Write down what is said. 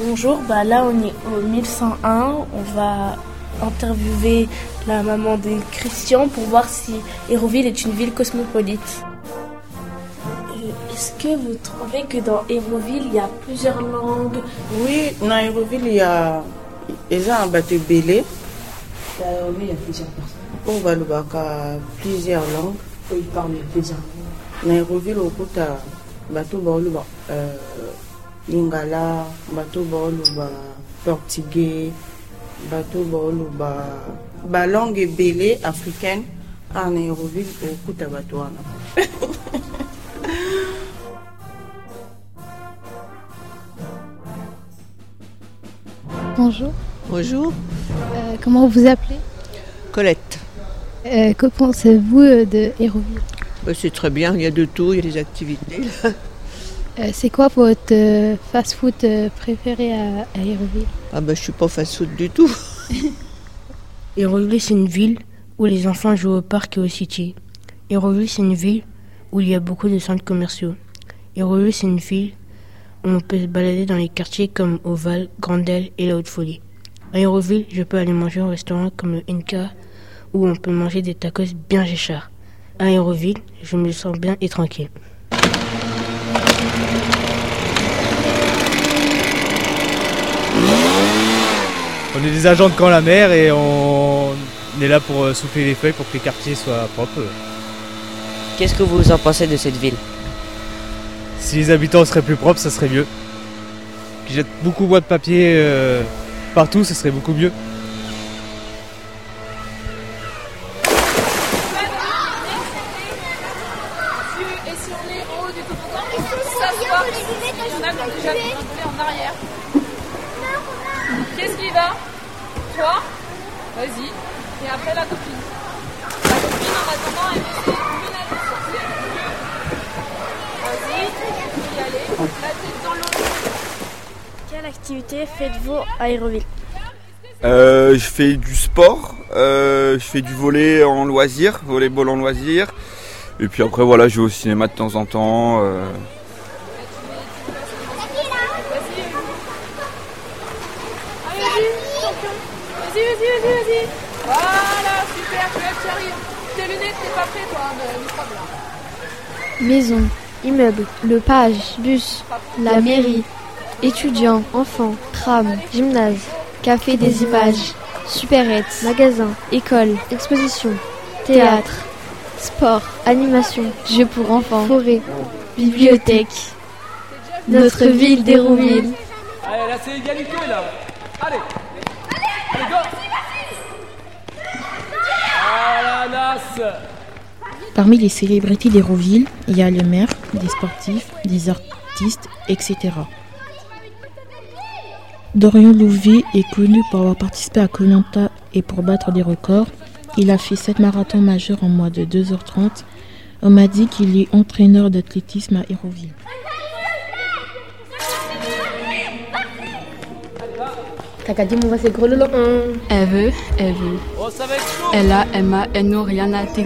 Bonjour, là on est au 1101, on va interviewer la maman de Christian pour voir si Hérouville est une ville cosmopolite. Est-ce que vous trouvez que dans Hérouville il y a plusieurs langues? Oui, dans Hérouville il y a un bateau belé. Dans Hérouville il y a plusieurs personnes. On va le baka plusieurs langues. Ils parlent plusieurs langues. Dans Hérouville au coup t'as bateau baoluba lingala, bateau baoluba portugais, bateau baoluba langue belé africaine. En Hérouville au coup t'as bateau ana. Bonjour. Bonjour. Comment vous vous appelez? Colette. Que pensez-vous de Hérouville? C'est très bien, il y a de tout, il y a des activités. C'est quoi votre fast-food préféré à Hérouville? Je suis pas fast-food du tout. Hérouville, c'est une ville où les enfants jouent au parc et au city. Hérouville, c'est une ville où il y a beaucoup de centres commerciaux. Hérouville, c'est une ville où on peut se balader dans les quartiers comme Oval, Grandelle et la Haute-Folie. À Hérouville, je peux aller manger au restaurant comme le Inca, où on peut manger des tacos bien géchards. À Hérouville, je me sens bien et tranquille. On est des agents de camp la mer et on est là pour souffler les feuilles pour que les quartiers soient propres. Qu'est-ce que vous en pensez de cette ville? Si les habitants seraient plus propres, ça serait mieux. Qu'ils jettent beaucoup moins de papier partout, ça serait beaucoup mieux. Et si on est en haut du toboggan, il faut s'asseoir. Il y en a qui ont déjà rigolé en arrière. Qu'est-ce qui va? Toi? Vas-y. Et après la copine. La copine en attendant, elle essaie de mener le sortir. Vas-y, tu peux y aller. La tête dans l'eau. Quelle activité faites-vous à Hérouville? Je fais du sport, je fais du volley en loisir, volleyball en loisir. Et puis après voilà, je vais au cinéma de temps en temps. Vas-y. Voilà, super, tu arrives. Tes lunettes, t'es pas prêt, toi, de microbe là. Maison, immeuble, le page, bus, la mairie, étudiants, enfants, tram, gymnase, café des images, supérette, magasin, école, exposition, théâtre, sport, animation, jeux pour enfants, forêt, bibliothèque. Notre ville d'Hérouville. Allez, là c'est égalité là. Allez, go. Ah la nasse. Parmi les célébrités d'Hérouville, il y a le maire, des sportifs, des artistes, etc. Dorian Louvet est connu pour avoir participé à Koh Lanta et pour battre des records. Il a fait 7 marathons majeurs en moins de 2h30. On m'a dit qu'il est entraîneur d'athlétisme à Hérouville. Kakadi Mouva c'est gros lolo. Elle veut. Oh, ça va être chaud. Elle a Emma, Eno, Rihanna,